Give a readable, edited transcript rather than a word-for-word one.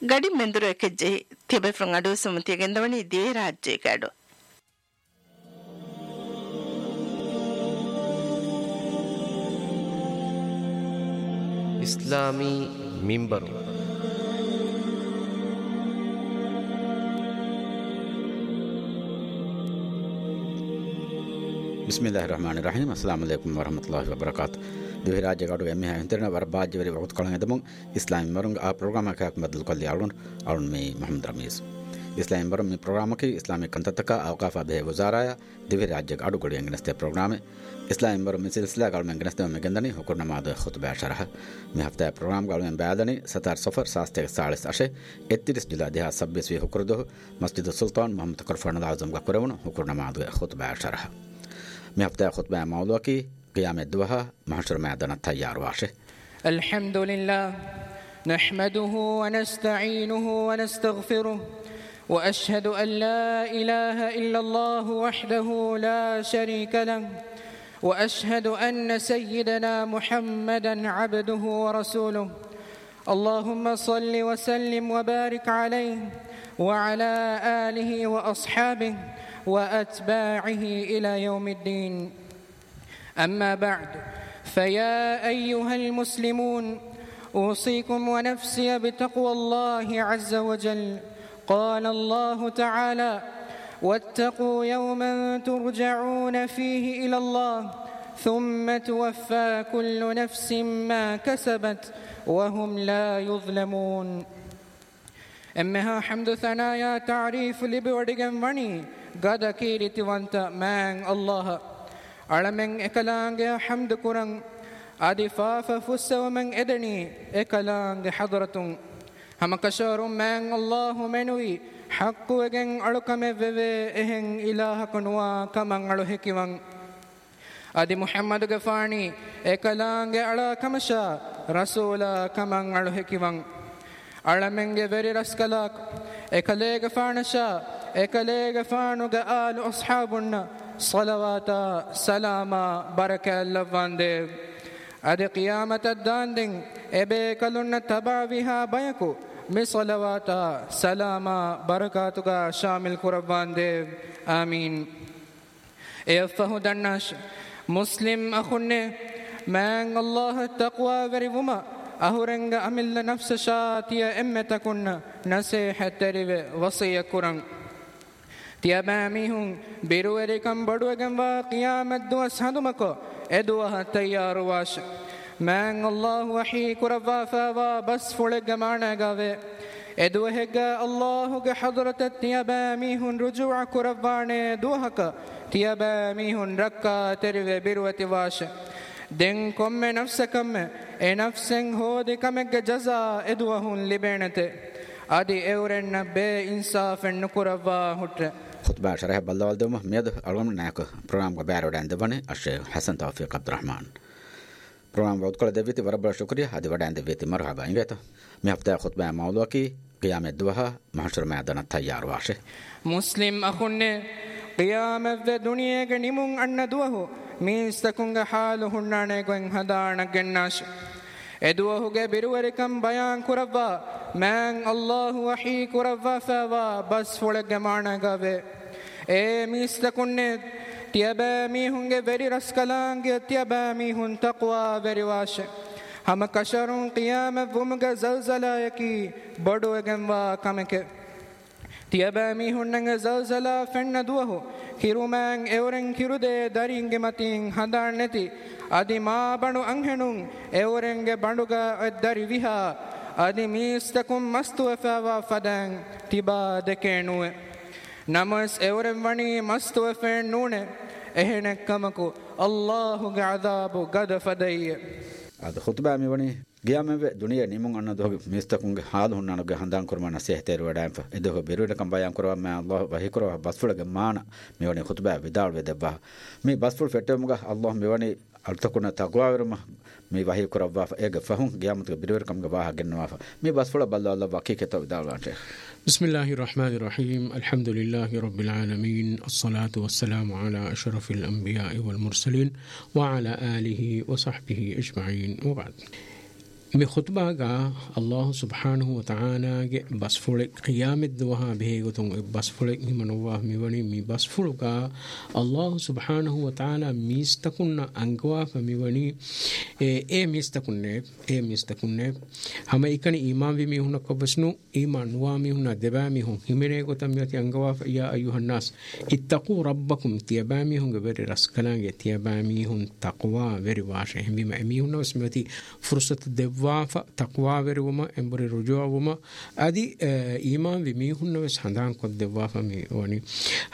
ಗಡಿ ಮೆಂದುರು ಎಕೆಜ್ಜೆ ತಿಬೆ ಫ್ರಂಗ್ ಅಡು ಸುಮತಿಗೆಂದವಣಿ ದೇ ರಾಜ್ಯ ಕಾಡು ಇಸ್ಲಾಮಿ ಮಿಂಬರು ಬಿಸ್ಮಿಲ್ಲಾಹಿರ್ರಹಮಾನಿರ್ರಹೀಮ್. ಅಸ್ಸಲಾಮು ಅಲೈಕುಂ ವರಹಮತುಲ್ಲಾಹಿ ವಬರಕಾತು. ದಿವಿ ರಾಜ್ಯಗಾಡು ಎಮ್ಮೆ ಹಿಂತಿನ ವರಬಾಜ್ಯವರಿ ವಕ್ತ ಕಳಂಗದಮು ಇಸ್ಲಾಮಿ ಮರುಂಗ ಆ ಪ್ರೋಗ್ರಾಮ್ ಹಾಕಿ ಬದಲು ಕಲ್ಲಿ ಅವಳು ಮೇ ಮೊಹಮ್ಮದ್ ರಮೀಸ್ ಇಸ್ಲಾಮಿ ಮರು ಮಿ ಪ್ರೋಗ್ರಾಮಕ್ಕೆ ಇಸ್ಲಾಮಿ ಕಂತತಕ ಅವಕಾಫ ಬೆ ವಜಾರಾಯ ದಿವಿ ರಾಜ್ಯಗಾಡು ಗಡಿ ಎಂಗನಸ್ತೆ ಪ್ರೋಗ್ರಾಮ್ ಇಸ್ಲಾಮಿ ಮರು ಮಿ ಸಿಲ್ಸಿಲಾ ಗಾಳು ಎಂಗನಸ್ತೆ ಮೆಗಂದನಿ ಹುಕುರ್ ನಮಾದ್ ಖುತ್ಬಾ ಶರಹ ಮಿ ಹಫ್ತಾ ಪ್ರೋಗ್ರಾಮ್ ಗಾಳು ಎಂ ಬಾದನಿ ಸತಾರ್ ಸಫರ್ ಸಾಸ್ತೆ 40 ಅಶೆ 31 ಜುಲೈ 2026 ಹುಕುರ್ದು ಮಸ್ಜಿದ್ ಸುಲ್ತಾನ್ ಮೊಹಮ್ಮದ್ ತಕರ್ ಫರ್ನದ್ ಆಜಮ್ ಗ ಕುರವನು ಹುಕುರ್ ನಮಾದ್ ಖುತ್ಬಾ ಶರಹ مي هفته خطبة موضوعي قيام الدوها محشر معدن التيار واشه. الحمد لله نحمده ونستعينه ونستغفره وأشهد أن لا إله إلا الله وحده لا شريك له وأشهد أن سيدنا محمدا عبده ورسوله اللهم صل وسلم وبارك عليه وعلى آله وأصحابه وأتباعه إلى يوم الدين. أما بعد فيا أيها المسلمون أوصيكم ونفسي بتقوى الله عز وجل. قال الله تعالى واتقوا يوما ترجعون فيه إلى الله ثم توفى كل نفس ما كسبت وهم لا يظلمون. أمها حمد ثنايا تعريف لبودغم وني قد كيرتي وانت مان الله علمن اكلانگ حمد كرن ادفاف فسو من ادني اكلانگ حضرتون هم كشور مان الله منوي حق وگن الكم ووي اهن اله كنوا كمن الهكيون ادي محمد غفاني اكلانگ الا كمشا رسول كمن الهكيون علمن غير رسكلاك اكليگ فانشا اكليگ فانوگ آل اصحابنا صلواتا سلاما بركة اللواندي ادي قيامة الداندين ابي كلن تباويها بيكو مي صلواتا سلاما بركاتوگ شامل كرواندي آمين. ايفهو دناش مسلم اخوني من الله التقوى وريوما أهورنگ أمل نفس شاتيا إمتكن نصيحة تريب وصية كرن تياباميهم بيرويركم بدوغم وقيامت دوس هندمكو ادوها تيار واش من الله وحي كروا فوا بس فلق معنا غاوي ادوهگ الله حضرت تياباميهم رجوع كروانه دوهك تياباميهم ركا تريب بيروتي واش دين كم نفسكم نفسن هودي كمك جزاء ادوهن لبنته ادي اورن بي انصاف نكروا هٹ خطبة شرح بالله دوم ميد علوم ناك برنامج بارو دندبني الشيخ حسن توفيق عبد الرحمن برنامج بود كل دبيتي ورب شكريا هذه ودان دبيتي مرحبا انجتا مي هفته خطبة موضوعي قيام الدوها محشر معدن التيار واشه مسلم اخوني قيام الدنيا غنيمون ان دوه ميستكونغ حاله نانيغن هدانا گناش ادوهوگه بیروورکم بیان کروا من الله وحی کروا فوا بس فولگ مانگاوه اے میستکونه تیابا میهونگه وری رسکلانگه تیابا میهون تقوا وری واشه هم کشرون قیام ومگه زلزله یکی بڑوگم وا کمکه تیابا میهوننگ زلزله فن دوهو කිරුමෑන් එවරෙන් කිරුදේ දරින්ගෙ මතින් හඳාන් නැති අදි මා බණු අංහෙනුන් එවරෙන්ගේ බණුග එද්දරි විහා අදි මීස්තකුම් මස්තුවෆාවා ෆදැන් තිබා දෙකේනුව නමස් එවරෙන් වනී මස්තුවෆෙන් නූනෙ එහෙනෙක්කමකු අල්ලාහුගේ අදාබු ගද ෆදයිය අද خطبة ميوني قيام دنيا نيمون أن ده مستكون حال هنا نجح هندان كرمان سيهتير ودائم فإده بيرود كم بيان كروا ما الله وهيكروا بسفل جمانا ميوني خطبة بدار بدبها مي بسفل فتومجا الله ميوني ألتكون تقوارما مي وهيكروا بف إيج فهم قيام بيرود كم جباه جنوا مي بسفل بالله الله وكيك تودار لانشة. بسم الله الرحمن الرحيم. الحمد لله رب العالمين، الصلاة والسلام على أشرف الأنبياء والمرسلين وعلى آله وصحبه أجمعين، وبعد. mi khutba ga Allah subhanahu wa ta'ala ge basfule qiyamid duha behe gotun basfule himanwa mi wani mi basfulu ga Allah subhanahu wa ta'ala mistakunna angwa mi wani e mistakunne hama ikani iman vi mi hunna kobsnu iman wa mi hunna deba mi hun himene gotam yati angwa ya ayuhan nas ittaqu rabbakum tiyabami hun geberi raskana ge tiyabami hun taqwa veri washe himbi ma mi hunna smati fursat devwafa taqwa veri wama embori rujua wama adi iman vi mi hunna wes handan ko devwafa mi wani